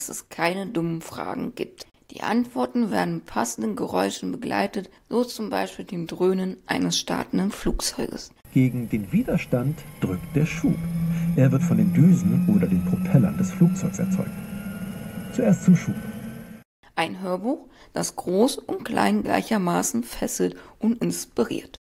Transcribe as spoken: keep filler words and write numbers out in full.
dass es keine dummen Fragen gibt. Die Antworten werden mit passenden Geräuschen begleitet, so zum Beispiel dem Dröhnen eines startenden Flugzeuges. Gegen den Widerstand drückt der Schub. Er wird von den Düsen oder den Propellern des Flugzeugs erzeugt. Zuerst zum Schub. Ein Hörbuch, das Groß und Klein gleichermaßen fesselt und inspiriert.